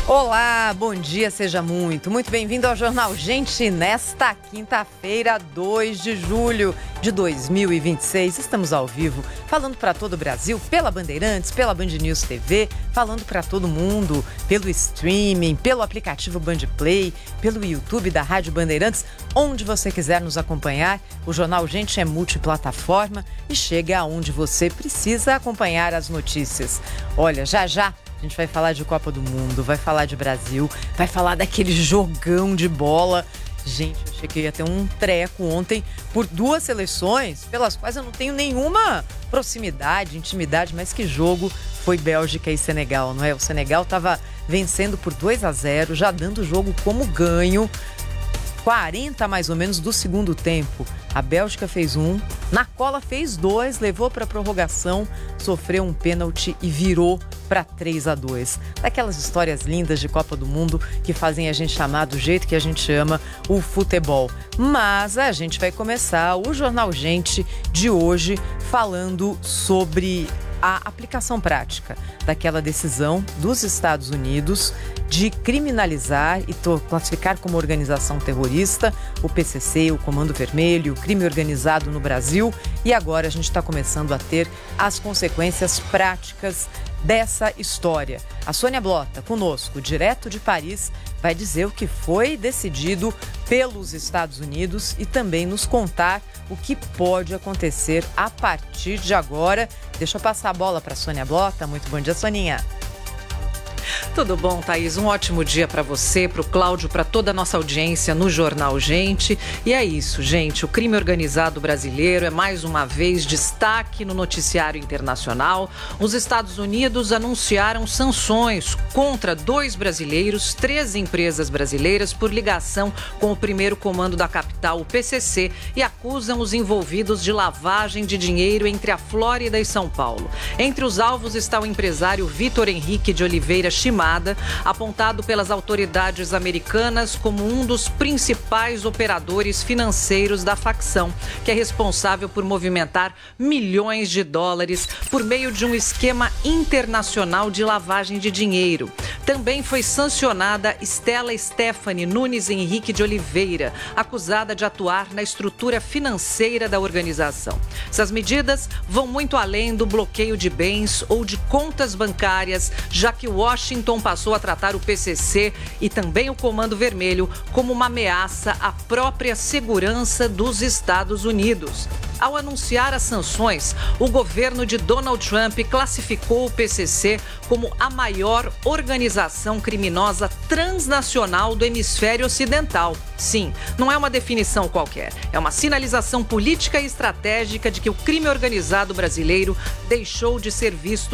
Olá, bom dia, seja muito bem-vindo ao Jornal Gente. Nesta quinta-feira, 2 de julho de 2026, estamos ao vivo, falando para todo o Brasil, pela Bandeirantes, pela Band News TV, falando para todo mundo, pelo streaming, pelo aplicativo Band Play, pelo YouTube da Rádio Bandeirantes, onde você quiser nos acompanhar. O Jornal Gente é multiplataforma e chega aonde você precisa acompanhar as notícias. Olha, já a gente vai falar de Copa do Mundo, vai falar de Brasil, vai falar daquele jogão de bola. Gente, eu achei que ia ter um treco ontem por duas seleções pelas quais eu não tenho nenhuma proximidade, intimidade, mas que jogo foi Bélgica e Senegal, não é? O Senegal estava vencendo por 2-0, já dando o jogo como ganho. 40 mais ou menos do segundo tempo. A Bélgica fez um, na cola fez dois, levou para a prorrogação, sofreu um pênalti e virou para 3-2. Daquelas histórias lindas de Copa do Mundo que fazem a gente chamar do jeito que a gente ama o futebol. Mas a gente vai começar o Jornal Gente de hoje falando sobre a aplicação prática daquela decisão dos Estados Unidos de criminalizar e classificar como organização terrorista o PCC, o Comando Vermelho, o crime organizado no Brasil. E agora a gente está começando a ter as consequências práticas dessa história. A Sônia Blota, conosco, direto de Paris, vai dizer o que foi decidido pelos Estados Unidos e também nos contar o que pode acontecer a partir de agora. Deixa eu passar a bola para a Sônia Blota. Muito bom dia, Soninha. Tudo bom, Thaís? Um ótimo dia para você, para o Cláudio, para toda a nossa audiência no Jornal Gente. E é isso, gente. O crime organizado brasileiro é mais uma vez destaque no noticiário internacional. Os Estados Unidos anunciaram sanções contra 2 brasileiros, 3 empresas brasileiras por ligação com o primeiro comando da capital, o PCC, e acusam os envolvidos de lavagem de dinheiro entre a Flórida e São Paulo. Entre os alvos está o empresário Vitor Henrique de Oliveira Shimada, apontado pelas autoridades americanas como um dos principais operadores financeiros da facção, que é responsável por movimentar milhões de dólares por meio de um esquema internacional de lavagem de dinheiro. Também foi sancionada Stella Stephanie Nunes Henrique de Oliveira, acusada de atuar na estrutura financeira da organização. Essas medidas vão muito além do bloqueio de bens ou de contas bancárias, já que Washington passou a tratar o PCC e também o Comando Vermelho como uma ameaça à própria segurança dos Estados Unidos. Ao anunciar as sanções, o governo de Donald Trump classificou o PCC como a maior organização criminosa transnacional do hemisfério ocidental. Sim, não é uma definição qualquer, é uma sinalização política e estratégica de que o crime organizado brasileiro deixou de ser visto